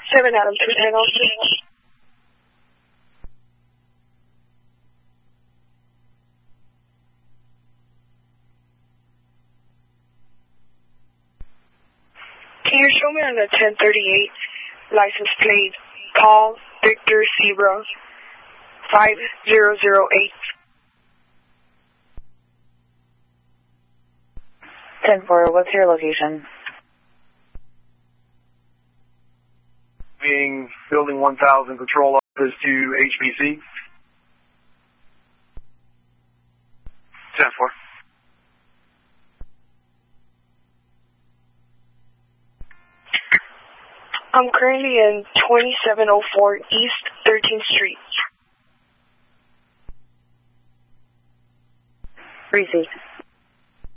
7 Adam 210 also. Can you show me on the 1038 license plate, Paul Victor Zebra 5008? 10-4, what's your location? Being Building 1000 Patrol Office to HBC. 10-4. I'm currently in 2704 East 13th Street. Receive.